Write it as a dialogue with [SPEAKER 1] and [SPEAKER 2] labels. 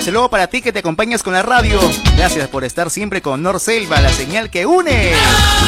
[SPEAKER 1] Desde luego para ti que te acompañas con la radio. Gracias por estar siempre con Norselva, la señal que une.